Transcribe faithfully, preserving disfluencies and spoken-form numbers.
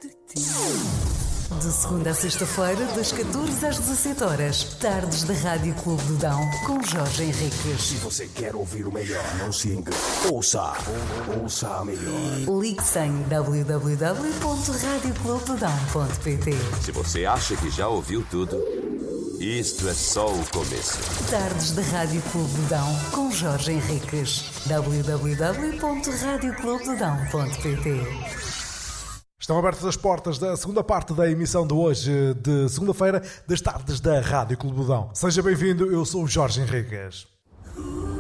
De segunda a sexta-feira, das catorze às dezassete horas, tardes da Rádio Clube do Dão, com Jorge Henriques. Se você quer ouvir o melhor, não se engane. Ouça, ouça a melhor. Ligue-se em w w w ponto radio clube do dão ponto p t. Se você acha que já ouviu tudo, isto é só o começo. Tardes da Rádio Clube do Dão, com Jorge Henriques. w w w ponto radio clube do dão ponto p t. Estão abertas as portas da segunda parte da emissão de hoje, de segunda-feira, das tardes da Rádio Clube do Dão. Seja bem-vindo, eu sou o Jorge Henriques.